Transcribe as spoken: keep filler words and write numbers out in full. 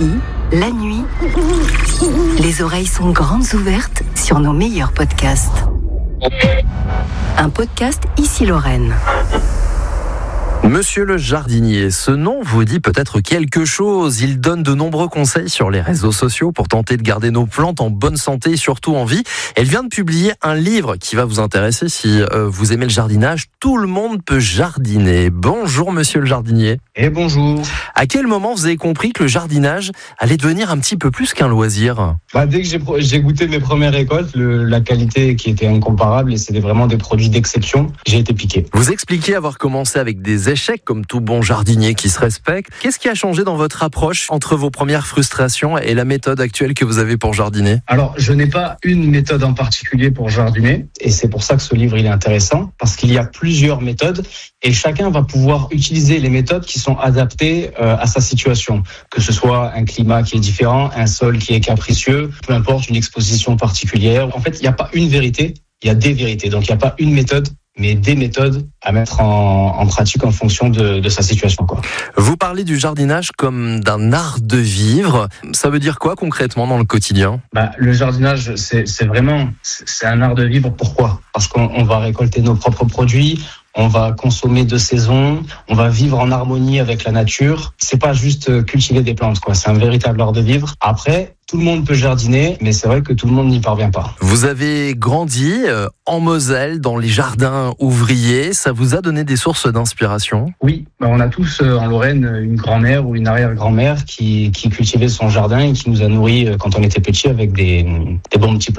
Ici, la nuit, les oreilles sont grandes ouvertes sur nos meilleurs podcasts. Un podcast Ici Lorraine. Monsieur le jardinier, ce nom vous dit peut-être quelque chose. Il donne de nombreux conseils sur les réseaux sociaux pour tenter de garder nos plantes en bonne santé et surtout en vie. Elle vient de publier un livre qui va vous intéresser si euh, vous aimez le jardinage. Tout le monde peut jardiner. Bonjour monsieur le jardinier. Et bonjour. À quel moment vous avez compris que le jardinage allait devenir un petit peu plus qu'un loisir ? Bah, dès que j'ai, j'ai goûté mes premières récoltes, le, la qualité qui était incomparable et c'était vraiment des produits d'exception, j'ai été piqué. Vous expliquez avoir commencé avec des échecs comme tout bon jardinier qui se respecte. Qu'est-ce qui a changé dans votre approche entre vos premières frustrations et la méthode actuelle que vous avez pour jardiner ? Alors, je n'ai pas une méthode en particulier pour jardiner et c'est pour ça que ce livre il est intéressant parce qu'il y a plusieurs méthodes et chacun va pouvoir utiliser les méthodes qui sont adaptées euh, à sa situation. Que ce soit un climat qui est différent, un sol qui est capricieux, peu importe, une exposition particulière. En fait, il n'y a pas une vérité, il y a des vérités. Donc, il n'y a pas une méthode, mais des méthodes à mettre en, en pratique en fonction de, de sa situation, quoi. Vous parlez du jardinage comme d'un art de vivre. Ça veut dire quoi concrètement dans le quotidien ? Bah, le jardinage, c'est, c'est vraiment, c'est un art de vivre. Pourquoi ? Parce qu'on on va récolter nos propres produits, on va consommer de saison, on va vivre en harmonie avec la nature. C'est pas juste cultiver des plantes, quoi. C'est un véritable art de vivre. Après, tout le monde peut jardiner, mais c'est vrai que tout le monde n'y parvient pas. Vous avez grandi euh, en Moselle, dans les jardins ouvriers. Ça vous a donné des sources d'inspiration ? Oui, bah on a tous euh, en Lorraine une grand-mère ou une arrière-grand-mère qui, qui cultivait son jardin et qui nous a nourris euh, quand on était petits avec des, des bons petits plats.